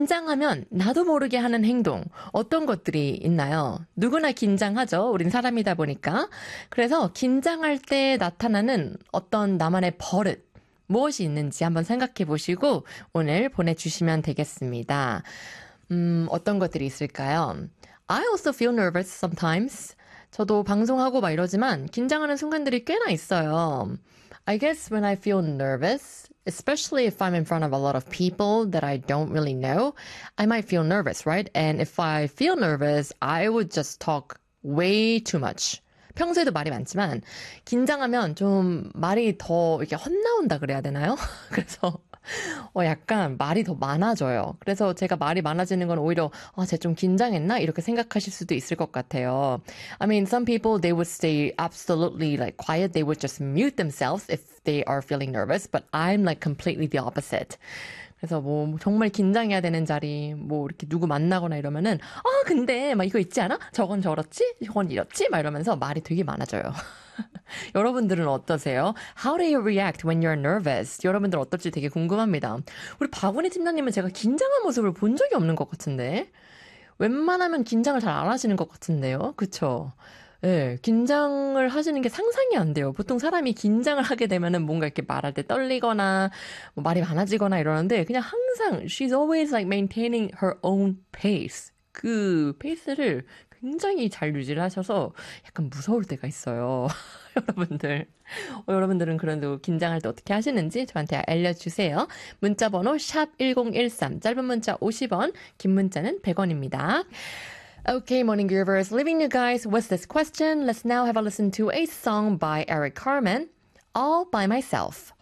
긴장하면 나도 모르게 하는 행동, 어떤 것들이 있나요? 누구나 긴장하죠. 우린 사람이다 보니까. 그래서 긴장할 때 나타나는 어떤 나만의 버릇, 무엇이 있는지 한번 생각해 보시고 오늘 보내주시면 되겠습니다. 어떤 것들이 있을까요? I also feel nervous sometimes. 저도 방송하고 막 이러지만 긴장하는 순간들이 꽤나 있어요. I guess when I feel nervous, especially if I'm in front of a lot of people that I don't really know, I might feel nervous, right? And if I feel nervous, I would just talk way too much. 평소에도 말이 많지만 긴장하면 좀 말이 더 이렇게 헛나온다 그래야 되나요? 그래서 약간 말이 더 많아져요. 그래서 제가 말이 많아지는 건 오히려 쟤 좀 긴장했나? 이렇게 생각하실 수도 있을 것 같아요. I mean, some people, they would stay absolutely like quiet. They would just mute themselves if they are feeling nervous. But I'm like completely the opposite. 그래서 뭐 정말 긴장해야 되는 자리, 뭐 이렇게 누구 만나거나 이러면은 근데 막 이거 있지 않아? 저건 저렇지? 저건 이렇지? 막 이러면서 말이 되게 많아져요. 여러분들은 어떠세요? How do you react when you're nervous? 여러분들 어떨지 되게 궁금합니다. 우리 박은희 팀장님은 제가 긴장한 모습을 본 적이 없는 것 같은데 웬만하면 긴장을 잘 안 하시는 것 같은데요. 그쵸? 네, 긴장을 하시는 게 상상이 안 돼요. 보통 사람이 긴장을 하게 되면은 뭔가 이렇게 말할 때 떨리거나 뭐 말이 많아지거나 이러는데 그냥 항상 she's always like maintaining her own pace. 그 페이스를 굉장히 잘 유지를 하셔서 약간 무서울 때가 있어요. 여러분들. 여러분들은 그래도 긴장할 때 어떻게 하시는지 저한테 알려주세요. 문자번호 샵 1013, 짧은 문자 50원, 긴 문자는 100원입니다. Okay, Morning Groovers, leaving you guys with this question. Let's now have a listen to a song by Eric Carmen, All by Myself.